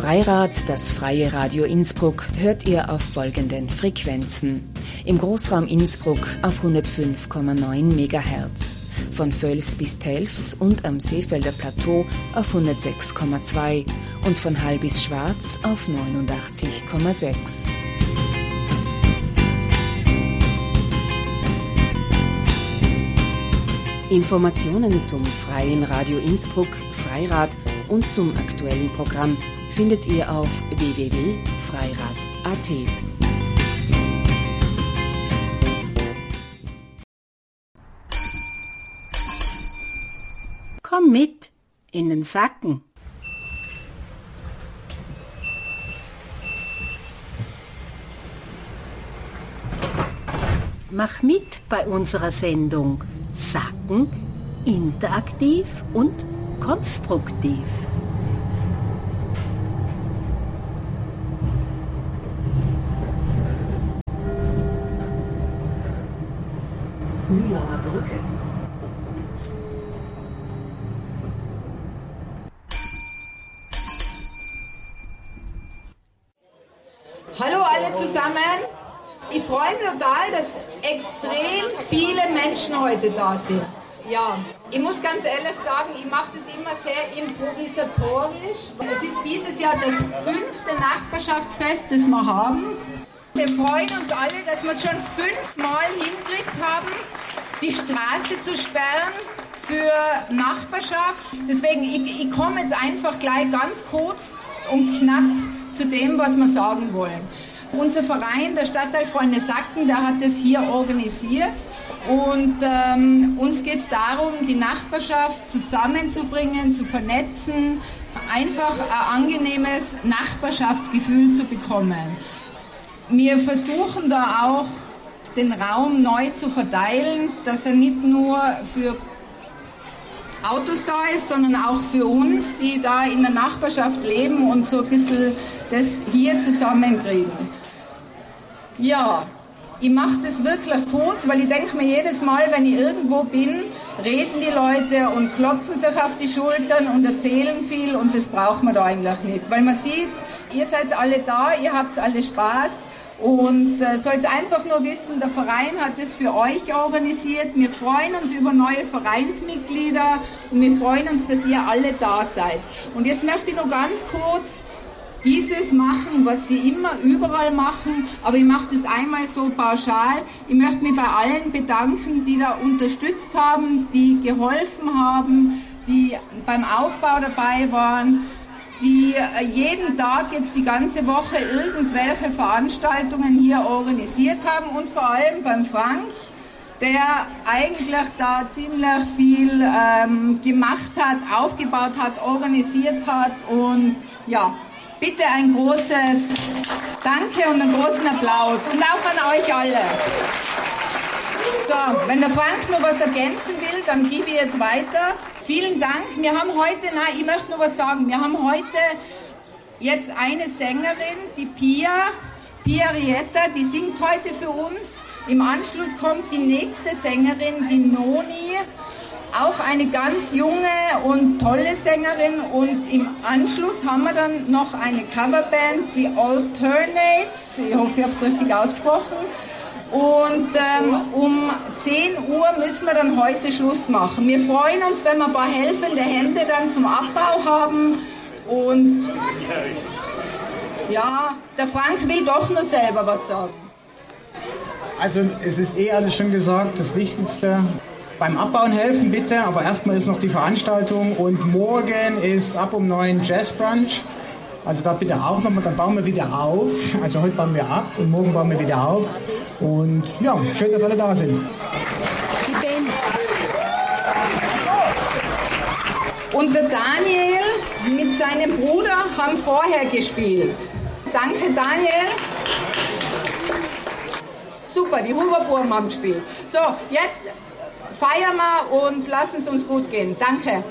Freirad, das freie Radio Innsbruck, hört ihr auf folgenden Frequenzen. Im Großraum Innsbruck auf 105,9 MHz, von Völs bis Telfs und am Seefelder Plateau auf 106,2 und von Hall bis Schwarz auf 89,6. Informationen zum Freien Radio Innsbruck, Freirad und zum aktuellen Programm findet ihr auf www.freirad.at. Komm mit in den Sacken. Mach mit bei unserer Sendung Sacken interaktiv und konstruktiv. Mühlaer Brücke. Hallo alle zusammen. Ich freue mich total, dass extrem viele Menschen heute da sind. Ja, ich muss ganz ehrlich sagen, ich mache das immer sehr improvisatorisch. Es ist dieses Jahr das 5. Nachbarschaftsfest, das wir haben. Wir freuen uns alle, dass wir es schon 5-mal hingekriegt haben, die Straße zu sperren für Nachbarschaft. Deswegen, ich komme jetzt einfach gleich ganz kurz und knapp zu dem, was wir sagen wollen. Unser Verein, der Stadtteilfreunde Sacken, der hat das hier organisiert und uns geht es darum, die Nachbarschaft zusammenzubringen, zu vernetzen, einfach ein angenehmes Nachbarschaftsgefühl zu bekommen. Wir versuchen da auch, den Raum neu zu verteilen, dass er nicht nur für Autos da ist, sondern auch für uns, die da in der Nachbarschaft leben und so ein bisschen das hier zusammenkriegen. Ja, ich mache das wirklich kurz, weil ich denke mir jedes Mal, wenn ich irgendwo bin, reden die Leute und klopfen sich auf die Schultern und erzählen viel und das braucht man da eigentlich nicht. Weil man sieht, ihr seid alle da, ihr habt alle Spaß und sollt einfach nur wissen, der Verein hat das für euch organisiert. Wir freuen uns über neue Vereinsmitglieder und wir freuen uns, dass ihr alle da seid. Und jetzt möchte ich noch ganz kurz dieses machen, was sie immer überall machen, aber ich mache das einmal so pauschal. Ich möchte mich bei allen bedanken, die da unterstützt haben, die geholfen haben, die beim Aufbau dabei waren, die jeden Tag jetzt die ganze Woche irgendwelche Veranstaltungen hier organisiert haben und vor allem beim Frank, der eigentlich da ziemlich viel gemacht hat, aufgebaut hat, organisiert hat und ja, bitte ein großes Danke und einen großen Applaus und auch an euch alle. So, wenn der Frank noch was ergänzen will, dann gebe ich jetzt weiter. Vielen Dank. Wir haben heute, ich möchte noch was sagen, wir haben heute jetzt eine Sängerin, die Pia Rietta, die singt heute für uns. Im Anschluss kommt die nächste Sängerin, die Noni, auch eine ganz junge und tolle Sängerin und im Anschluss haben wir dann noch eine Coverband, die Alternates, ich hoffe, ich habe es richtig ausgesprochen und um 10 Uhr müssen wir dann heute Schluss machen. Wir freuen uns, wenn wir ein paar helfende Hände dann zum Abbau haben und ja, der Frank will doch nur selber was sagen. Also es ist alles schon gesagt, das Wichtigste. Beim Abbauen helfen bitte, aber erstmal ist noch die Veranstaltung und morgen ist ab um 9 Jazzbrunch. Also da bitte auch nochmal, dann bauen wir wieder auf. Also heute bauen wir ab und morgen bauen wir wieder auf. Und ja, schön, dass alle da sind. Die Band. Und der Daniel mit seinem Bruder haben vorher gespielt. Danke Daniel. Super, die Huberburm haben gespielt. So, jetzt feiern wir und lassen es uns gut gehen. Danke.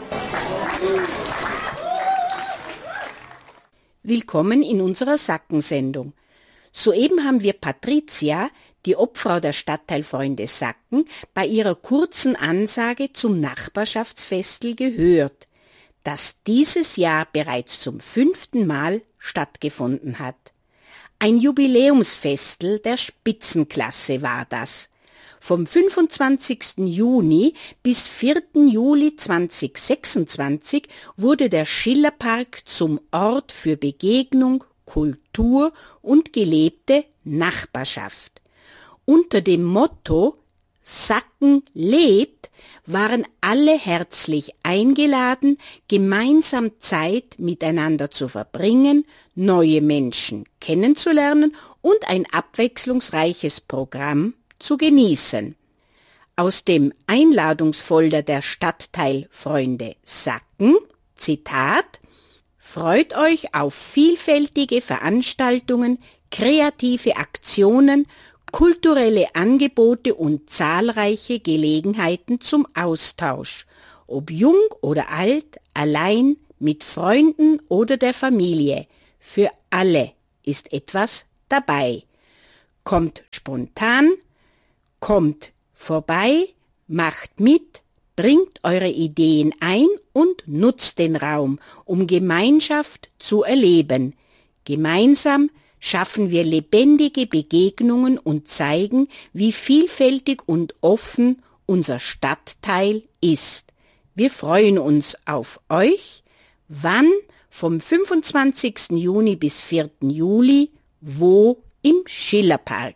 Willkommen in unserer Sackensendung. Soeben haben wir Patricia, die Obfrau der Stadtteilfreunde Sacken, bei ihrer kurzen Ansage zum Nachbarschaftsfestl gehört, das dieses Jahr bereits zum 5. Mal stattgefunden hat. Ein Jubiläumsfestel der Spitzenklasse war das. Vom 25. Juni bis 4. Juli 2026 wurde der Schillerpark zum Ort für Begegnung, Kultur und gelebte Nachbarschaft. Unter dem Motto Sacken lebt waren alle herzlich eingeladen, gemeinsam Zeit miteinander zu verbringen, neue Menschen kennenzulernen und ein abwechslungsreiches Programm zu genießen. Aus dem Einladungsfolder der Stadtteilfreunde Sacken, Zitat: Freut euch auf vielfältige Veranstaltungen, kreative Aktionen, kulturelle Angebote und zahlreiche Gelegenheiten zum Austausch, ob jung oder alt, allein, mit Freunden oder der Familie. Für alle ist etwas dabei. Kommt spontan, kommt vorbei, macht mit, bringt eure Ideen ein und nutzt den Raum, um Gemeinschaft zu erleben. Gemeinsam schaffen wir lebendige Begegnungen und zeigen, wie vielfältig und offen unser Stadtteil ist. Wir freuen uns auf euch. Wann? Vom 25. Juni bis 4. Juli. Wo? Im Schillerpark.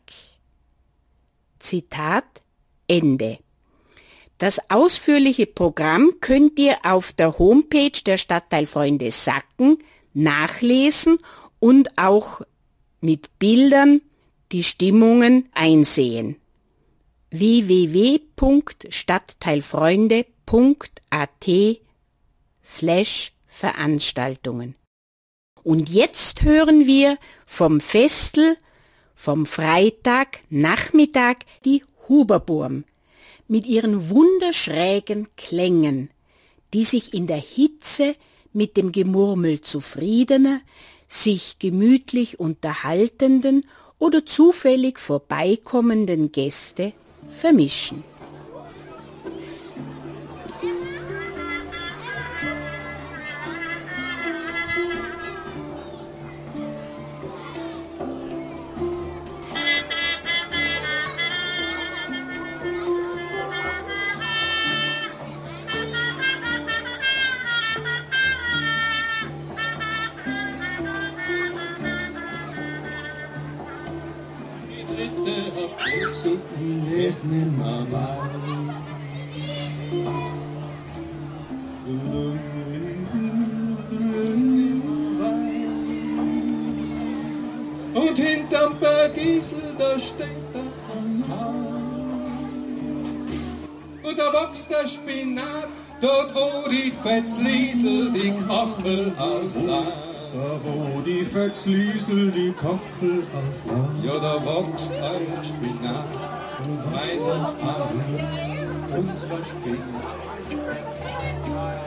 Zitat Ende. Das ausführliche Programm könnt ihr auf der Homepage der Stadtteilfreunde Sacken nachlesen und auch mit Bildern die Stimmungen einsehen. www.stadtteilfreunde.at/Veranstaltungen. Und jetzt hören wir vom Festel vom Freitagnachmittag die Huberburm mit ihren wunderschrägen Klängen, die sich in der Hitze mit dem Gemurmel zufriedener, sich gemütlich unterhaltenden oder zufällig vorbeikommenden Gäste vermischen. Und hinterm Bergisel, da steht das Haus. Und da wächst der Spinat, dort wo die Fetzliesel die Kachel auslässt. Da wo die Fetzliesel die Kachel auslässt. Ja, da wächst ein Spinat, meiner Arme, unser Spinat.